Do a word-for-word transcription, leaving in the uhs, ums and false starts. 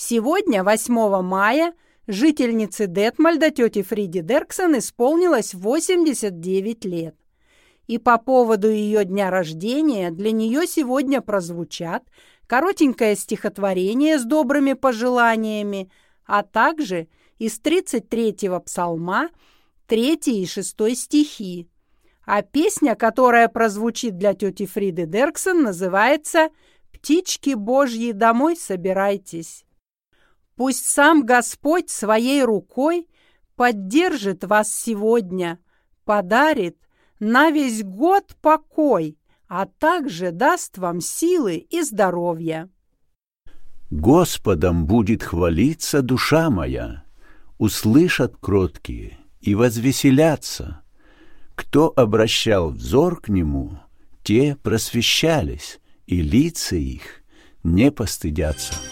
Сегодня, восьмого мая, жительнице Детмольда, тете Фриде Дерксон, исполнилось восемьдесят девять лет. И по поводу ее дня рождения для нее сегодня прозвучат коротенькое стихотворение с добрыми пожеланиями, а также из тридцать третьего псалма третий и шестой стихи. А песня, которая прозвучит для тети Фриды Дерксон, называется «Птички Божьи, домой собирайтесь». Пусть сам Господь своей рукой поддержит вас сегодня, подарит на весь год покой, а также даст вам силы и здоровья. Господом будет хвалиться душа моя, услышат кроткие и возвеселятся. Кто обращал взор к Нему, те просвещались, и лица их не постыдятся.